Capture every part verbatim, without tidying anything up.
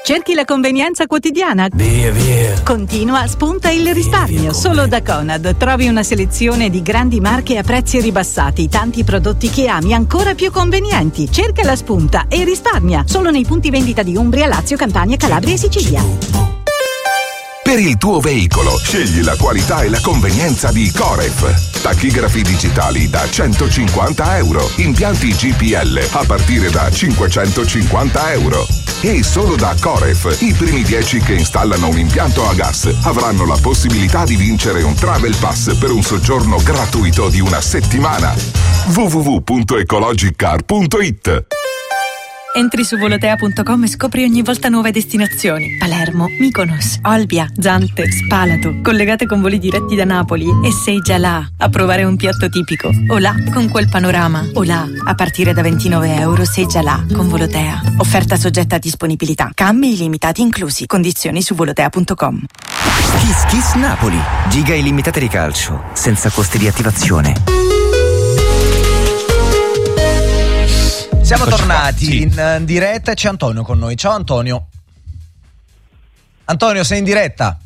Cerchi la convenienza quotidiana? Via, via. Continua, spunta il risparmio. Via, via, Solo da Conad trovi una selezione di grandi marche a prezzi ribassati, tanti prodotti che ami ancora più convenienti. Cerca la spunta e risparmia. Solo nei punti vendita di Umbria, Lazio, Campania, Calabria e Sicilia. Per il tuo veicolo, scegli la qualità e la convenienza di Coref. Tachigrafi digitali da centocinquanta euro. Impianti G P L a partire da cinquecentocinquanta euro. E solo da Coref, i primi dieci che installano un impianto a gas avranno la possibilità di vincere un Travel Pass per un soggiorno gratuito di una settimana. w w w punto ecologicar punto i t. Entri su volotea punto com e scopri ogni volta nuove destinazioni. Palermo, Mykonos, Olbia, Zante, Spalato, collegate con voli diretti da Napoli. E sei già là a provare un piatto tipico. O là con quel panorama. O là a partire da ventinove euro sei già là con Volotea. Offerta soggetta a disponibilità. Cambi illimitati inclusi. Condizioni su volotea punto com. Kiss Kiss Napoli. Giga illimitate di calcio, senza costi di attivazione. Siamo Eccoci tornati sì. in, in diretta e c'è Antonio con noi. Ciao Antonio. Antonio, sei in diretta?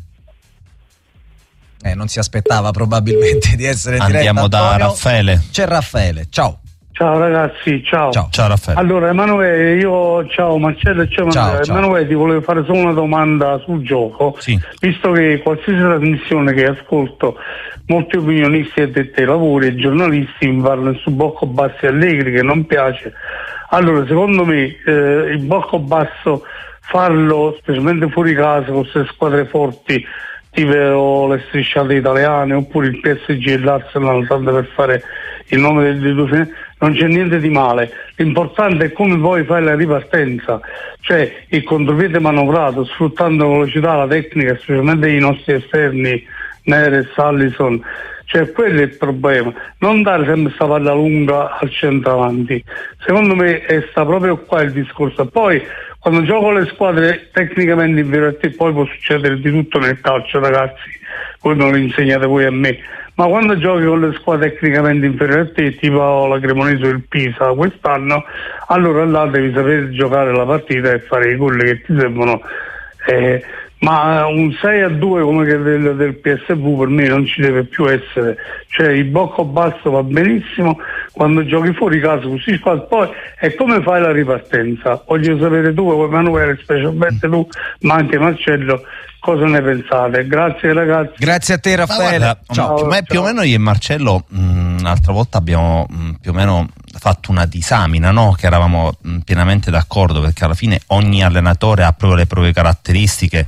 Eh, non si aspettava probabilmente di essere in diretta. Andiamo da Antonio. Raffaele. C'è Raffaele, ciao. Ciao ragazzi, ciao. Ciao. Ciao Raffaele. Allora Emanuele, io ciao Marcello e ciao, Ciao, Emanuele. ciao. Emanuele, ti volevo fare solo una domanda sul gioco. Sì. Visto che qualsiasi trasmissione che ascolto, molti opinionisti e detti ai lavori e giornalisti mi parlano su Bocco Bassi Allegri che non piace. Allora secondo me eh, il Bocco Basso farlo specialmente fuori casa con queste squadre forti tipo le strisciate italiane oppure il P S G e l'Arsenal, tanto per fare il nome dei due finali, non c'è niente di male. L'importante è come poi fai la ripartenza, cioè il contropiede manovrato sfruttando la velocità, la tecnica, specialmente i nostri esterni Neres, Allison. Cioè quello è il problema, non dare sempre questa palla lunga al centravanti. Secondo me è sta proprio qua il discorso. Poi quando gioco le squadre tecnicamente inferiori, poi può succedere di tutto nel calcio ragazzi, voi non lo insegnate voi a me, ma quando giochi con le squadre tecnicamente inferiori a te, tipo la Cremonese o il Pisa quest'anno, allora là devi sapere giocare la partita e fare i gol che ti servono. Eh, ma un sei a due come che del, del P S V per me non ci deve più essere, cioè il Bocco Basso va benissimo quando giochi fuori casa così. Poi è come fai la ripartenza, voglio sapere tu Emanuele, specialmente tu ma anche Marcello, cosa ne pensate. Grazie ragazzi. Grazie a te Raffaele. Ma guarda, ciao. Ma più o meno io e Marcello mh, l'altra volta abbiamo mh, più o meno fatto una disamina, no? Che eravamo mh, pienamente d'accordo, perché alla fine ogni allenatore ha proprio le proprie caratteristiche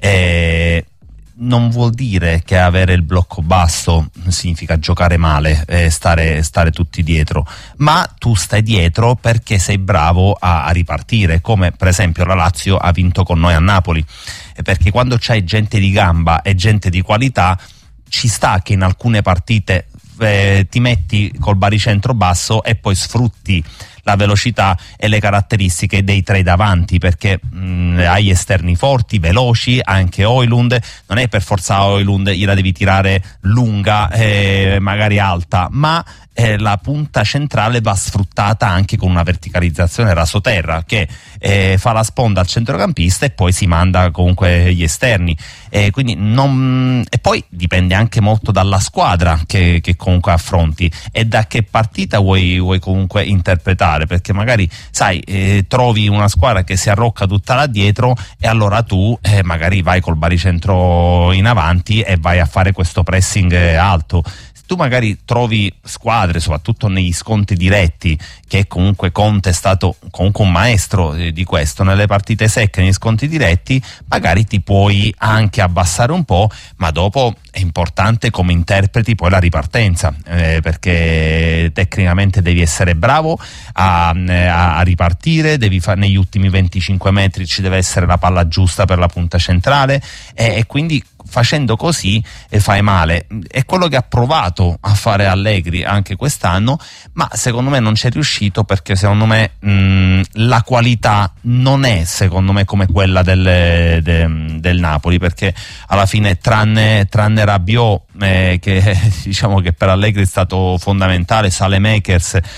e non vuol dire che avere il blocco basso significa giocare male e stare, stare tutti dietro, ma tu stai dietro perché sei bravo a, a ripartire, come per esempio la Lazio ha vinto con noi a Napoli, e perché quando c'hai gente di gamba e gente di qualità ci sta che in alcune partite eh, ti metti col baricentro basso e poi sfrutti la velocità e le caratteristiche dei tre davanti, perché mh, hai esterni forti, veloci, anche Højlund, non è per forza Højlund gliela devi tirare lunga e magari alta, ma eh, la punta centrale va sfruttata anche con una verticalizzazione rasoterra che eh, fa la sponda al centrocampista e poi si manda comunque gli esterni, e quindi non... e poi dipende anche molto dalla squadra che, che comunque affronti e da che partita vuoi, vuoi comunque interpretare, perché magari sai eh, trovi una squadra che si arrocca tutta là dietro e allora tu eh, magari vai col baricentro in avanti e vai a fare questo pressing eh, alto. Tu magari trovi squadre, soprattutto negli scontri diretti, che comunque Conte è stato comunque un maestro eh, di questo, nelle partite secche, negli scontri diretti, magari ti puoi anche abbassare un po', ma dopo è importante come interpreti poi la ripartenza, eh, perché tecnicamente devi essere bravo a, a, a ripartire, devi fare negli ultimi venticinque metri ci deve essere la palla giusta per la punta centrale, e, e quindi facendo così e fai male. È quello che ha provato a fare Allegri anche quest'anno, ma secondo me non c'è riuscito, perché secondo me mh, la qualità non è secondo me come quella del, de, del Napoli, perché alla fine tranne, tranne Rabiot eh, che diciamo che per Allegri è stato fondamentale, Saelemaekers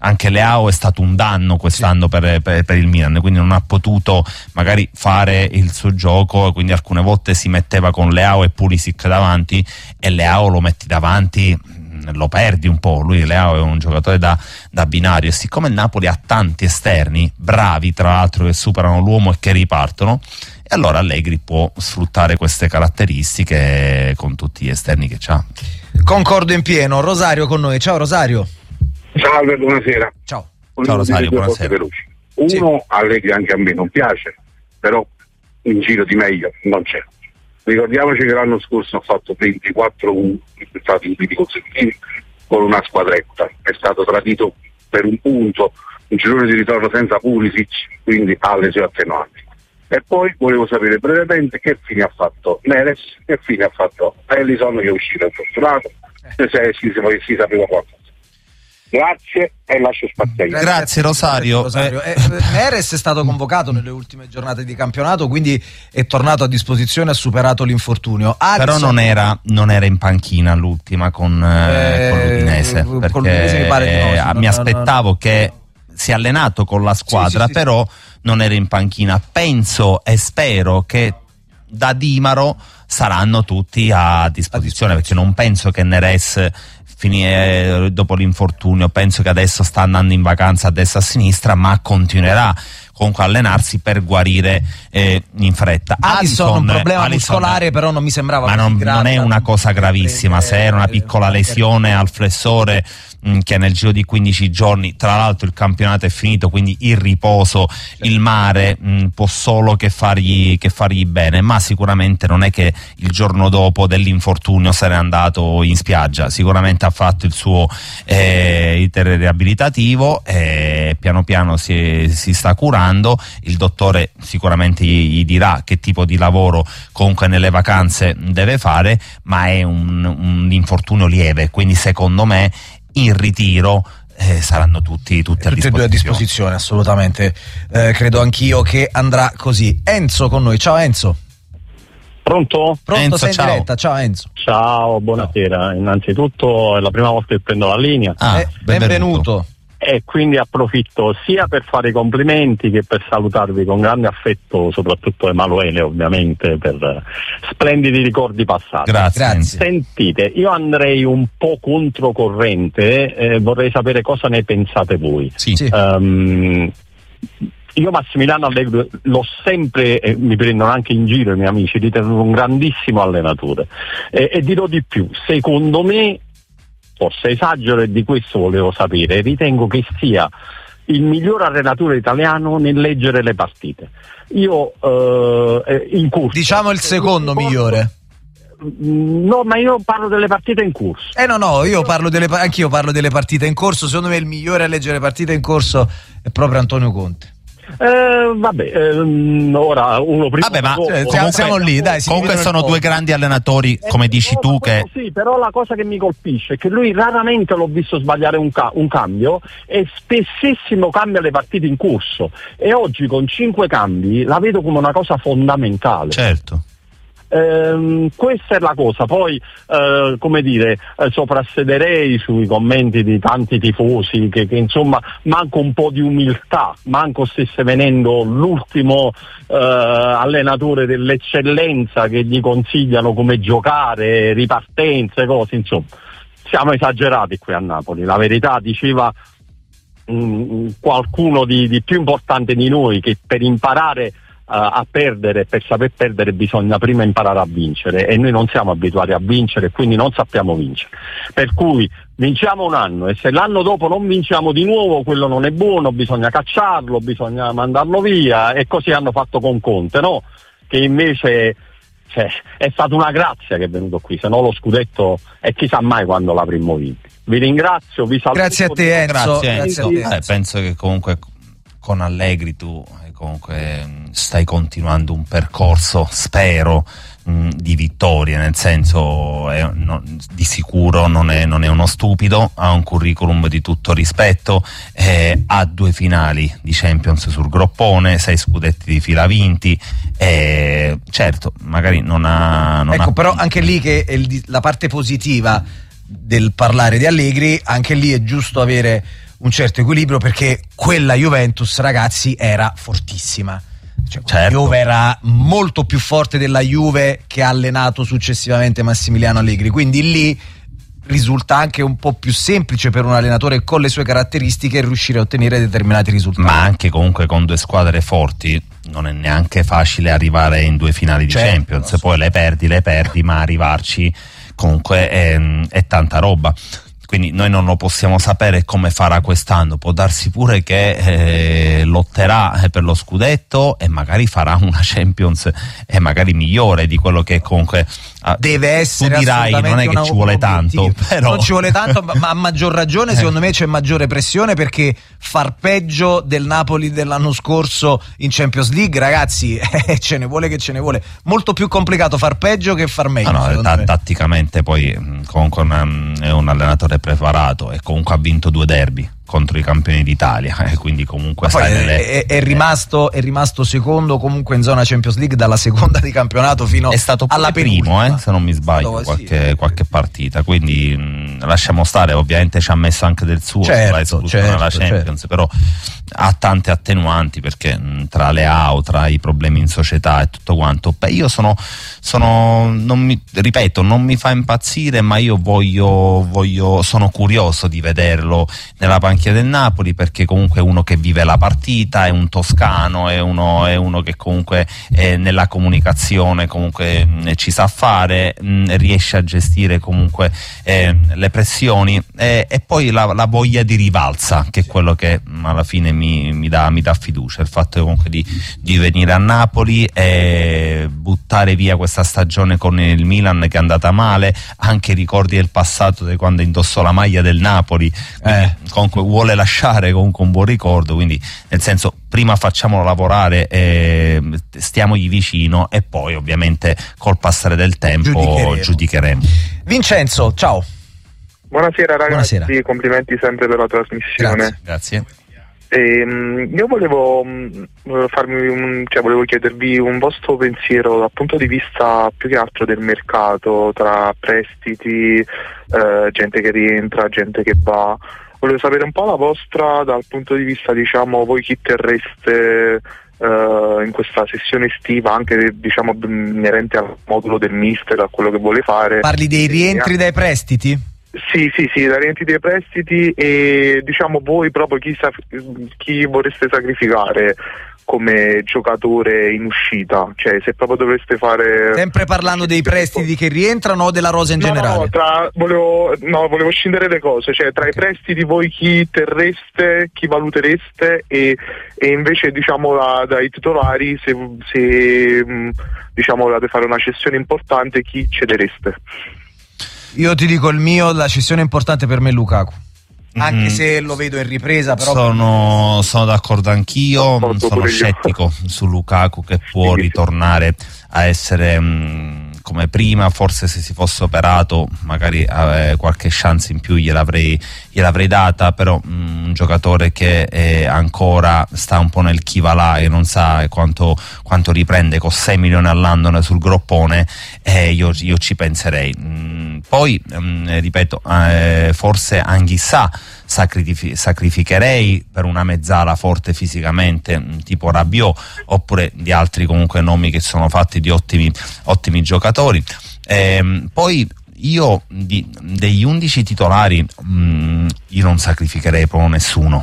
anche Leao è stato un danno quest'anno sì. per, per, per il Milan, quindi non ha potuto magari fare il suo gioco, quindi alcune volte si metteva con Leao e Pulisic davanti, e Leao lo metti davanti, lo perdi un po'. Lui, Leao, è un giocatore da, da binario, e siccome il Napoli ha tanti esterni bravi, tra l'altro, che superano l'uomo e che ripartono, e allora Allegri può sfruttare queste caratteristiche con tutti gli esterni che c'ha. Concordo in pieno. Rosario con noi. Ciao Rosario. Salve, buonasera. Ciao. Ciao Rosario, buonasera. Uno, sì. Allegri anche a me non piace, però in giro di meglio non c'è. Ricordiamoci che l'anno scorso ha fatto ventiquattro risultati consecutivi con una squadretta, è stato tradito per un punto, un girone di ritorno senza Pulisic, quindi ha le sue attenuanti. E poi volevo sapere brevemente che fine ha fatto Neres, che fine ha fatto Ellison, che è uscito infortunato, se si, si, si sapeva qualcosa. Grazie e lascio spazio. Grazie, Grazie Rosario. Rosario. Eh, Neres è stato convocato nelle ultime giornate di campionato, quindi è tornato a disposizione, ha superato l'infortunio. Alisson... Però non era, non era in panchina l'ultima con, eh, con l'Udinese, perché con l'Udinese mi, pare di no, sì, mi non, aspettavo non... che si è allenato con la squadra, sì, sì, però sì. non era in panchina. Penso e spero che da Dimaro saranno tutti a disposizione, a disposizione. Perché non penso che Neres finire dopo l'infortunio, penso che adesso sta andando in vacanza a destra e a sinistra, ma continuerà comunque a allenarsi per guarire eh, in fretta. Alisson un problema Alisson, muscolare, però non mi sembrava ma così non, grave, non è una cosa gravissima, se era una piccola lesione al flessore mh, che nel giro di quindici giorni, tra l'altro il campionato è finito, quindi il riposo, il mare mh, può solo che fargli, che fargli bene, ma sicuramente non è che il giorno dopo dell'infortunio se n'è andato in spiaggia, sicuramente ha fatto il suo eh, iter riabilitativo e piano piano si, si sta curando. Il dottore sicuramente gli, gli dirà che tipo di lavoro comunque nelle vacanze deve fare, ma è un, un infortunio lieve, quindi secondo me in ritiro eh, saranno tutti, tutti a tutti disposizione. e due a disposizione, assolutamente. Eh, credo anch'io che andrà così. Enzo con noi. Ciao Enzo. Pronto? Pronto, Enzo, sei in ciao. diretta. Ciao Enzo. Ciao, buonasera. Ciao. Innanzitutto è la prima volta che prendo la linea. Ah, eh, benvenuto. benvenuto. E quindi approfitto sia per fare i complimenti che per salutarvi con grande affetto, soprattutto Emanuele ovviamente, per splendidi ricordi passati. Grazie. Grazie. Sentite, io andrei un po' controcorrente, eh, vorrei sapere cosa ne pensate voi. Sì. Sì. Um, io Massimiliano Allegri l'ho sempre, eh, mi prendono anche in giro i miei amici, ritenuto un grandissimo allenatore, eh, e dirò di più, secondo me, forse esagero e di questo volevo sapere, ritengo che sia il miglior allenatore italiano nel leggere le partite. Io eh, in corso, diciamo il secondo migliore. No, ma io parlo delle partite in corso. Eh no no, io parlo delle anch'io parlo delle partite in corso. Secondo me il migliore a leggere le partite in corso è proprio Antonio Conte. Eh, vabbè, ehm, ora uno prima. Vabbè, ma dopo, eh, siamo, siamo lì, dai. Comunque sono due grandi allenatori, come eh, dici tu, che sì, però la cosa che mi colpisce è che lui raramente l'ho visto sbagliare un, ca un cambio e spessissimo cambia le partite in corso, e oggi con cinque cambi la vedo come una cosa fondamentale. certo. Ehm, questa è la cosa. Poi eh, come dire, eh, soprassederei sui commenti di tanti tifosi che, che insomma manco un po' di umiltà, manco stesse venendo l'ultimo eh, allenatore dell'eccellenza che gli consigliano come giocare, ripartenze, cose, insomma siamo esagerati qui a Napoli. La verità, diceva mh, qualcuno di, di più importante di noi, che per imparare a perdere, per saper perdere bisogna prima imparare a vincere, e noi non siamo abituati a vincere, quindi non sappiamo vincere, per cui vinciamo un anno e se l'anno dopo non vinciamo di nuovo, quello non è buono, bisogna cacciarlo, bisogna mandarlo via, e così hanno fatto con Conte, no? Che invece cioè, è stata una grazia che è venuto qui, se no lo scudetto e chissà mai quando l'avremmo vinto. Vi ringrazio, vi saluto. Grazie a te Enzo. Grazie, Grazie Enzo. a te, Enzo. Eh, penso che comunque con Allegri tu comunque stai continuando un percorso, spero, mh, di vittorie, nel senso è, no, di sicuro non è, non è uno stupido, ha un curriculum di tutto rispetto, eh, ha due finali di Champions sul groppone, sei scudetti di fila vinti, eh, certo magari non ha non ecco ha... però anche lì che è la parte positiva del parlare di Allegri, anche lì è giusto avere un certo equilibrio, perché quella Juventus, ragazzi, era fortissima. Cioè, certo. La Juve era molto più forte della Juve che ha allenato successivamente Massimiliano Allegri, quindi lì risulta anche un po' più semplice per un allenatore con le sue caratteristiche riuscire a ottenere determinati risultati. Ma anche comunque con due squadre forti non è neanche facile arrivare in due finali di certo, Champions, no, poi le perdi, le perdi, ma arrivarci comunque è, è tanta roba. Quindi noi non lo possiamo sapere come farà quest'anno, può darsi pure che eh, lotterà per lo scudetto e magari farà una Champions e magari migliore di quello che comunque deve essere. Tu dirai non è che ci vuole tanto, però non ci vuole tanto, ma a maggior ragione secondo me c'è maggiore pressione, perché far peggio del Napoli dell'anno scorso in Champions League, ragazzi, eh, ce ne vuole che ce ne vuole. Molto più complicato far peggio che far meglio. No, no, t- tatticamente poi comunque un, è un allenatore preparato e comunque ha vinto due derby contro i campioni d'Italia, e eh, quindi comunque sai, è, nelle... è, è, rimasto, è rimasto secondo comunque in zona Champions League dalla seconda di campionato fino è stato alla primo, eh, se non mi sbaglio, stato, qualche, sì. qualche partita, quindi mh, lasciamo stare. Ovviamente ci ha messo anche del suo, certo, certo, la Champions, certo. Però ha tante attenuanti, perché mh, tra le A O, tra i problemi in società e tutto quanto. Beh, io sono, sono non mi, ripeto, non mi fa impazzire, ma io voglio, voglio sono curioso di vederlo nella panchina del Napoli, perché comunque è uno che vive la partita, è un toscano, è uno, è uno che comunque è nella comunicazione comunque mh, ci sa fare, mh, riesce a gestire comunque eh, le pressioni eh, e poi la, la voglia di rivalsa, che è quello che mh, alla fine mi, mi, dà, mi dà fiducia, il fatto comunque di, di venire a Napoli e buttare via questa stagione con il Milan che è andata male, anche ricordi del passato di quando indossò la maglia del Napoli, eh. comunque vuole lasciare comunque un buon ricordo, quindi nel senso prima facciamolo lavorare e stiamogli vicino, e poi ovviamente col passare del tempo giudicheremo, giudicheremo. Vincenzo, ciao. Buonasera ragazzi, Buonasera. Complimenti sempre per la trasmissione. Grazie, grazie. E, um, io volevo um, farmi un, cioè volevo chiedervi un vostro pensiero dal punto di vista più che altro del mercato, tra prestiti, eh, gente che rientra, gente che va. Volevo sapere un po' la vostra dal punto di vista, diciamo, voi chi terreste uh, in questa sessione estiva, anche diciamo inerente al modulo del mister, a quello che vuole fare. Parli dei rientri e, dai prestiti? Sì, sì, sì, dai rientri dei prestiti, e diciamo voi proprio chi, sa, chi vorreste sacrificare come giocatore in uscita, cioè se proprio dovreste fare. Sempre parlando dei prestiti che rientrano o della rosa in no, generale? No, tra, volevo, no, volevo scindere le cose, cioè tra okay. i prestiti voi chi terreste, chi valutereste, e, e invece diciamo la, dai titolari se, se diciamo volete fare una cessione importante, chi cedereste? Io ti dico il mio, la cessione importante per me è Lukaku. Anche mm. se lo vedo in ripresa, però sono, sono d'accordo anch'io, no, sono scettico su Lukaku che può sì, ritornare a essere mh, come prima. Forse se si fosse operato magari eh, qualche chance in più gliel'avrei, gliel'avrei data, però mh, un giocatore che eh, ancora sta un po' nel chi va là e non sa quanto, quanto riprende con sei milioni all'anno sul groppone, eh, io, io ci penserei. Mh, poi mh, ripeto, eh, forse Anghissà sacrific- sacrificherei per una mezzala forte fisicamente, mh, tipo Rabiot, oppure di altri comunque nomi che sono fatti di ottimi, ottimi giocatori. Eh, poi io di, degli undici titolari mh, io non sacrificherei proprio nessuno,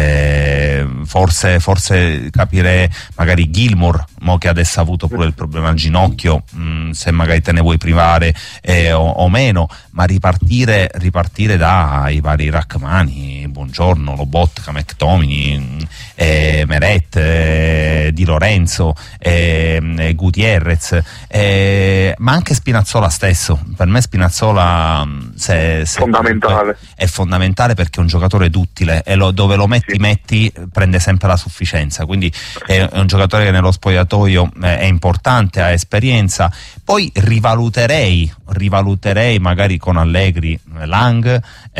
eh, forse, forse capirei magari Gilmour, mo che adesso ha avuto pure il problema al ginocchio, mh, se magari te ne vuoi privare eh, o, o meno, ma ripartire, ripartire dai vari Rachmani, Buongiorno, Lobotka, McTominay, eh, Meret, eh, Di Lorenzo, eh, Gutierrez, eh, ma anche Spinazzola stesso. Per me Spinazzola se, se fondamentale. È fondamentale perché è un giocatore duttile e lo, dove lo metti sì. metti prende sempre la sufficienza, quindi è, è un giocatore che nello spogliatoio eh, è importante, ha esperienza. Poi rivaluterei rivaluterei magari con Allegri Lang,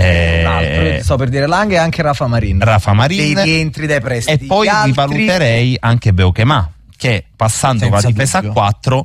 eh, sto per dire Lang e anche Rafa Marin, Rafa Marin dei rientri dai prestiti, e poi altri... rivaluterei anche Beukema, che passando va difesa a quattro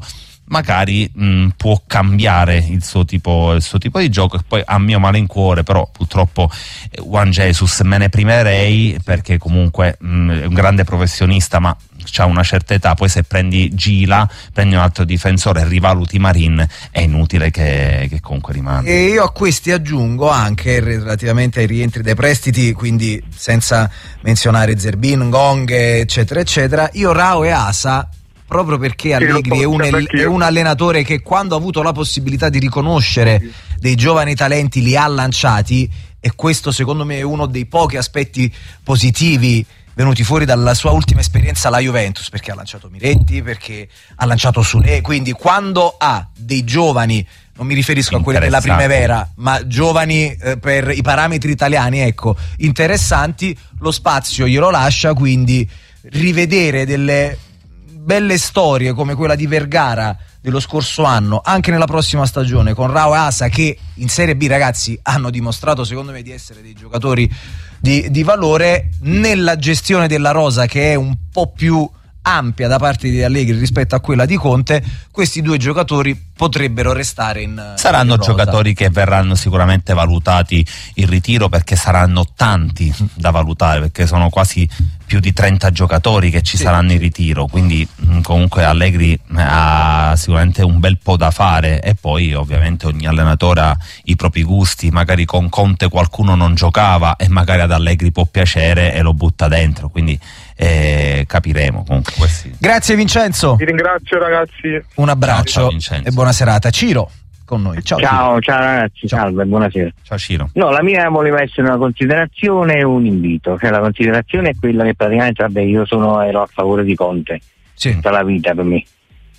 magari mh, può cambiare il suo tipo il suo tipo di gioco. E poi, a mio malincuore, però purtroppo eh, Juan Jesus me ne primerei, perché comunque mh, è un grande professionista, ma c'ha una certa età. Poi se prendi Gila, prendi un altro difensore e rivaluti Marin, è inutile che, che comunque rimanga. E io a questi aggiungo anche, relativamente ai rientri dei prestiti, quindi senza menzionare Zerbin, Gong, eccetera eccetera, io Rao e Asa, proprio perché Allegri è un, è un allenatore che, quando ha avuto la possibilità di riconoscere dei giovani talenti, li ha lanciati, e questo secondo me è uno dei pochi aspetti positivi venuti fuori dalla sua ultima esperienza alla Juventus, perché ha lanciato Miretti, perché ha lanciato Sule. Quindi quando ha dei giovani, non mi riferisco a quelli della Primavera, ma giovani eh, per i parametri italiani, ecco, interessanti, lo spazio glielo lascia. Quindi rivedere delle belle storie come quella di Vergara dello scorso anno anche nella prossima stagione, con Rao e Asa, che in Serie B, ragazzi, hanno dimostrato secondo me di essere dei giocatori di, di valore, nella gestione della rosa che è un po' più ampia da parte di Allegri rispetto a quella di Conte, questi due giocatori potrebbero restare in saranno in rosa. Giocatori che verranno sicuramente valutati in ritiro, perché saranno tanti da valutare, perché sono quasi più di trenta giocatori che ci sì, saranno in ritiro, quindi mh, comunque Allegri ha sicuramente un bel po' da fare. E poi ovviamente ogni allenatore ha i propri gusti, magari con Conte qualcuno non giocava e magari ad Allegri può piacere e lo butta dentro, quindi eh, capiremo comunque questi. Grazie Vincenzo, vi ringrazio ragazzi, un abbraccio e buona serata. Ciro con noi. Ciao, ciao, Ciro. Ciao ragazzi, ciao. Salve, buonasera. Ciao Ciro. No, la mia voleva essere una considerazione e un invito. Cioè, la considerazione è quella che praticamente, vabbè, io sono ero a favore di Conte sì. tutta la vita per me.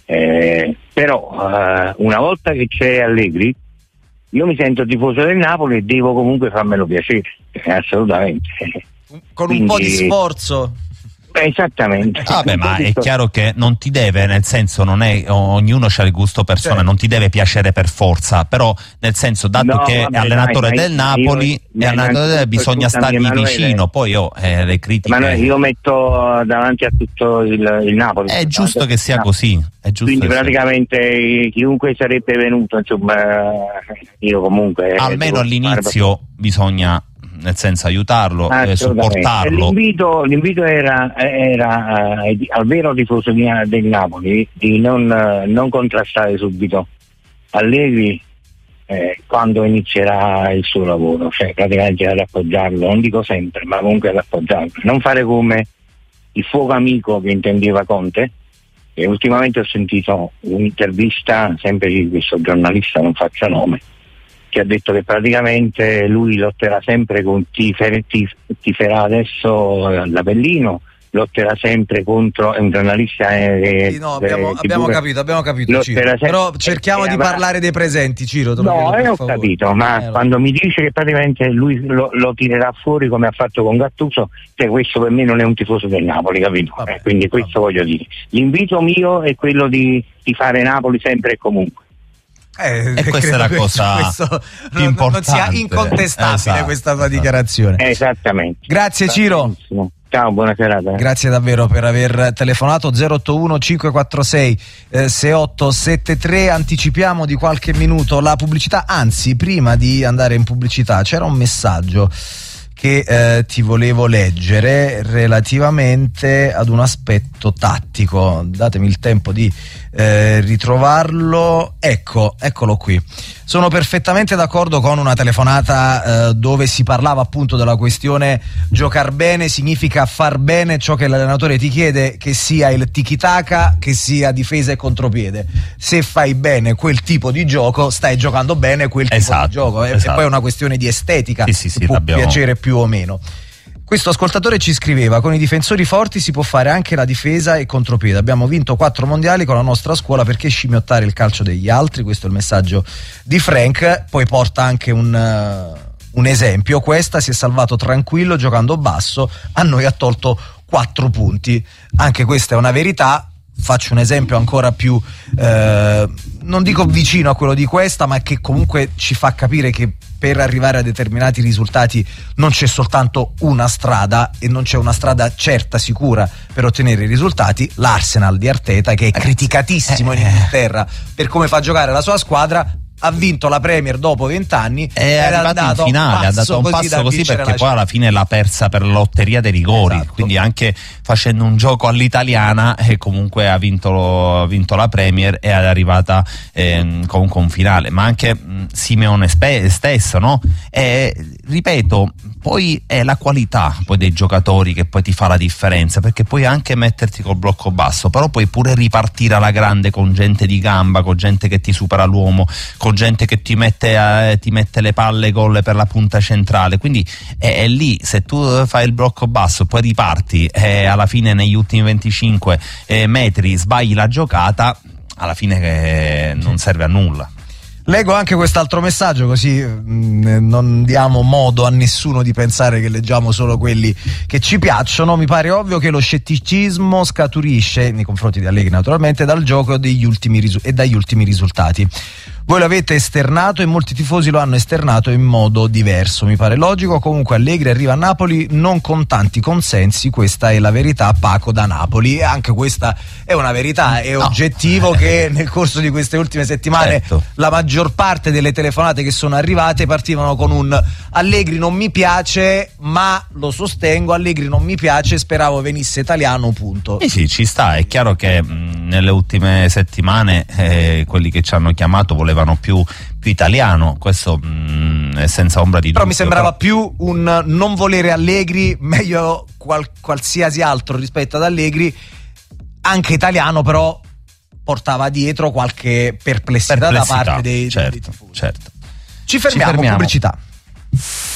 Eh, però eh, una volta che c'è Allegri, io mi sento tifoso del Napoli e devo comunque farmelo piacere, eh, assolutamente. Con Quindi, un po' di sforzo. Esattamente. Vabbè, ma è chiaro che non ti deve, nel senso, non è, ognuno c'ha il gusto persona, sì. non ti deve piacere per forza, però nel senso, dato no, che vabbè, è allenatore dai, del Napoli io, è allenatore del, bisogna stargli Emanuele, vicino. Poi io eh, le critiche, ma io metto davanti a tutto il, il Napoli, è giusto che sia così, è giusto. Quindi che praticamente sia. Chiunque sarebbe venuto, insomma, io comunque almeno all'inizio fare... bisogna, nel senso, aiutarlo, eh, supportarlo. L'invito, l'invito era, era eh, al vero tifoso del Napoli di non, eh, non contrastare subito Allegri eh, quando inizierà il suo lavoro, cioè praticamente ad appoggiarlo, non dico sempre, ma comunque ad appoggiarlo. Non fare come il fuoco amico che intendeva Conte. E ultimamente ho sentito un'intervista sempre di questo giornalista, non faccio nome, che ha detto che praticamente lui lotterà sempre con tifer, tif, tiferà adesso l'Avellino, lotterà sempre contro, è un giornalista eh, sì, no, abbiamo, eh, abbiamo capito, abbiamo capito Ciro. Sempre, però cerchiamo eh, di avrà... parlare dei presenti, Ciro, te lo no, chiedo, eh, ho favore. capito, ma eh, quando mi dice che praticamente lui lo, lo tirerà fuori come ha fatto con Gattuso, cioè questo per me non è un tifoso del Napoli, capito? Vabbè, eh, quindi vabbè. questo voglio dire. L'invito mio è quello di, di fare Napoli sempre e comunque. Eh, e questa è la cosa questo più non, importante. Non sia incontestabile esatto, questa tua esatto. dichiarazione. Esattamente. Grazie Ciro. Ciao, buona serata. Grazie davvero per aver telefonato. Zero otto uno cinque quattro sei sei otto sette tre. Anticipiamo di qualche minuto la pubblicità, anzi prima di andare in pubblicità c'era un messaggio che eh, ti volevo leggere relativamente ad un aspetto tattico. Datemi il tempo di eh, ritrovarlo. Ecco, eccolo qui. Sono perfettamente d'accordo con una telefonata eh, dove si parlava appunto della questione giocar bene significa far bene ciò che l'allenatore ti chiede, che sia il tiki-taka, che sia difesa e contropiede. Se fai bene quel tipo di gioco, stai giocando bene quel tipo esatto, di gioco. E, esatto. e poi è una questione di estetica, sì, sì, sì, può l'abbiamo... piacere più o meno. Questo ascoltatore ci scriveva: con i difensori forti si può fare anche la difesa e contropiede. Abbiamo vinto quattro mondiali con la nostra scuola, perché scimmiottare il calcio degli altri? Questo è il messaggio di Frank. Poi porta anche un, uh, un esempio: Questa si è salvato tranquillo giocando basso, a noi ha tolto quattro punti. Anche questa è una verità. faccio un esempio ancora più eh, non dico vicino a quello di questa, ma che comunque ci fa capire che per arrivare a determinati risultati non c'è soltanto una strada e non c'è una strada certa, sicura per ottenere i risultati. L'Arsenal di Arteta, che è criticatissimo in Inghilterra per come fa giocare la sua squadra, ha vinto la Premier dopo vent'anni, è arrivato in finale, ha dato un passo così perché poi alla fine l'ha persa per la lotteria dei rigori, esatto. Quindi anche facendo un gioco all'italiana e comunque ha vinto, ha vinto la Premier e è arrivata eh, comunque un finale. Ma anche mh, Simeone spe- stesso, no? E, ripeto, poi è la qualità poi dei giocatori che poi ti fa la differenza, perché puoi anche metterti col blocco basso, però puoi pure ripartire alla grande con gente di gamba, con gente che ti supera l'uomo, con gente che ti mette, eh, ti mette le palle gol per la punta centrale. Quindi è, è lì, se tu fai il blocco basso poi riparti e alla fine negli ultimi venticinque eh, metri sbagli la giocata, alla fine eh, non serve a nulla. Leggo anche quest'altro messaggio, così mh, non diamo modo a nessuno di pensare che leggiamo solo quelli che ci piacciono. Mi pare ovvio che lo scetticismo scaturisce, nei confronti di Allegri naturalmente, dal gioco degli ultimi risu- e dagli ultimi risultati. Voi l'avete esternato e molti tifosi lo hanno esternato in modo diverso. Mi pare logico. Comunque Allegri arriva a Napoli non con tanti consensi, questa è la verità. Paco da Napoli. E anche questa è una verità, è no. oggettivo che nel corso di queste ultime settimane certo. la maggior parte delle telefonate che sono arrivate partivano con un Allegri non mi piace, ma lo sostengo, Allegri non mi piace, speravo venisse italiano, punto. Eh sì, ci sta. È chiaro che mh, nelle ultime settimane eh, quelli che ci hanno chiamato volevano più, più italiano, questo mh, è senza ombra di dubbio. Però mi sembrava però... più un non volere Allegri, meglio qual- qualsiasi altro rispetto ad Allegri, anche italiano, però portava dietro qualche perplessità, perplessità da parte dei, certo, dei tifosi. Certo. Ci fermiamo, Ci fermiamo. Pubblicità.